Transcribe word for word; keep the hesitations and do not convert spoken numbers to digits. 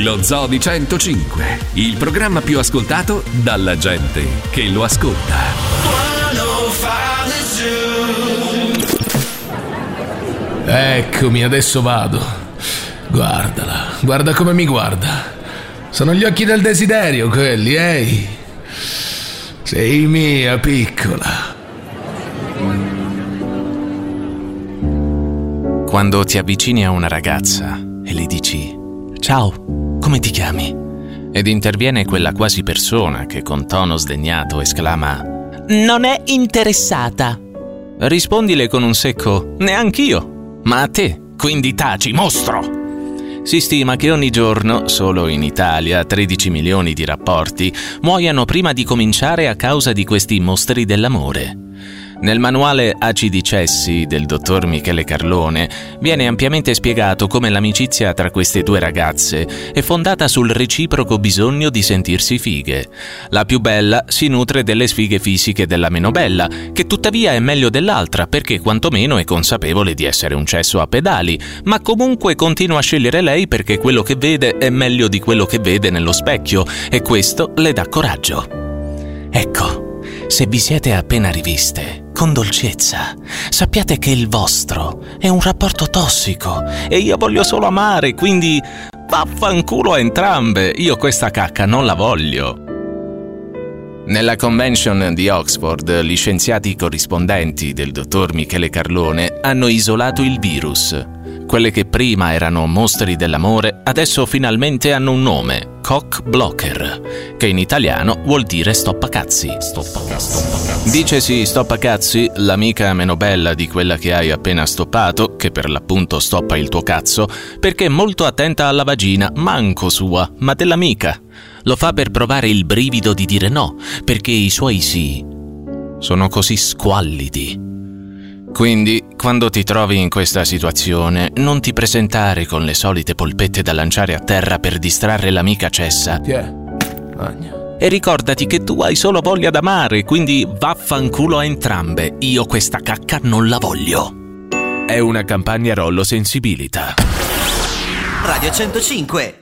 Lo Zoo di centocinque, il programma più ascoltato dalla gente che lo ascolta. Eccomi, adesso vado. Guardala, guarda come mi guarda. Sono gli occhi del desiderio quelli, ehi. Sei mia piccola. Quando ti avvicini a una ragazza e le dici «Ciao, come ti chiami?» ed interviene quella quasi persona che con tono sdegnato esclama «Non è interessata», rispondile con un secco «Neanch'io, ma a te, quindi taci, mostro!» Si stima che ogni giorno, solo in Italia, tredici milioni di rapporti muoiano prima di cominciare a causa di questi mostri dell'amore. Nel manuale Acidi Cessi del dottor Michele Carlone viene ampiamente spiegato come l'amicizia tra queste due ragazze è fondata sul reciproco bisogno di sentirsi fighe. La più bella si nutre delle sfighe fisiche della meno bella, che tuttavia è meglio dell'altra perché quantomeno è consapevole di essere un cesso a pedali, ma comunque continua a scegliere lei perché quello che vede è meglio di quello che vede nello specchio e questo le dà coraggio. Ecco, se vi siete appena riviste, con dolcezza, sappiate che il vostro è un rapporto tossico e io voglio solo amare, quindi vaffanculo a entrambe, io questa cacca non la voglio. Nella convention di Oxford, gli scienziati corrispondenti del dottor Michele Carlone hanno isolato il virus. Quelle che prima erano mostri dell'amore, adesso finalmente hanno un nome, cock blocker, che in italiano vuol dire stoppacazzi. Stoppacazzi. Dicesi stoppacazzi, l'amica meno bella di quella che hai appena stoppato, che per l'appunto stoppa il tuo cazzo, perché è molto attenta alla vagina, manco sua, ma dell'amica. Lo fa per provare il brivido di dire no, perché i suoi sì sono così squallidi. Quindi, quando ti trovi in questa situazione, non ti presentare con le solite polpette da lanciare a terra per distrarre l'amica cessa. Yeah. E ricordati che tu hai solo voglia d'amare, quindi vaffanculo a entrambe. Io questa cacca non la voglio. È una campagna Rollo Sensibilità. Radio centocinque.